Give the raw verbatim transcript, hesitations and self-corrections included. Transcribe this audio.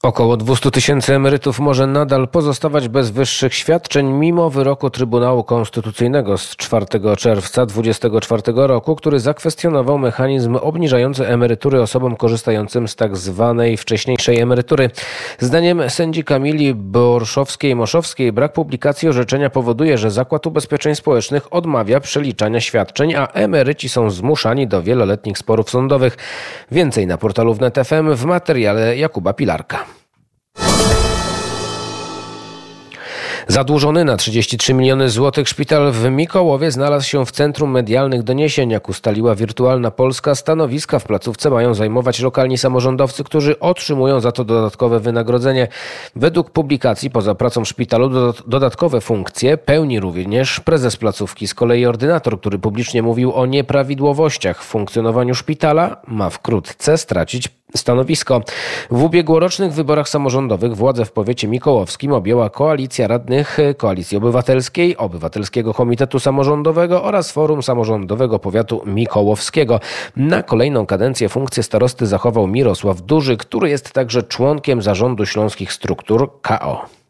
Około dwieście tysięcy emerytów może nadal pozostawać bez wyższych świadczeń mimo wyroku Trybunału Konstytucyjnego z czwartego czerwca dwudziestego czwartego roku, który zakwestionował mechanizm obniżający emerytury osobom korzystającym z tak zwanej wcześniejszej emerytury. Zdaniem sędzi Kamili Borszowskiej-Moszowskiej brak publikacji orzeczenia powoduje, że Zakład Ubezpieczeń Społecznych odmawia przeliczania świadczeń, a emeryci są zmuszani do wieloletnich sporów sądowych. Więcej na portalu wnet kropka f m w materiale Jakuba Pilarka. Zadłużony na trzydzieści trzy miliony złotych szpital w Mikołowie znalazł się w centrum medialnych doniesień. Jak ustaliła Wirtualna Polska, stanowiska w placówce mają zajmować lokalni samorządowcy, którzy otrzymują za to dodatkowe wynagrodzenie. Według publikacji poza pracą w szpitalu dodatkowe funkcje pełni również prezes placówki. Z kolei ordynator, który publicznie mówił o nieprawidłowościach w funkcjonowaniu szpitala, ma wkrótce stracić stanowisko. W ubiegłorocznych wyborach samorządowych władzę w powiecie mikołowskim objęła koalicja radnych Koalicji Obywatelskiej, Obywatelskiego Komitetu Samorządowego oraz Forum Samorządowego Powiatu Mikołowskiego. Na kolejną kadencję funkcję starosty zachował Mirosław Duży, który jest także członkiem zarządu Śląskich Struktur K O.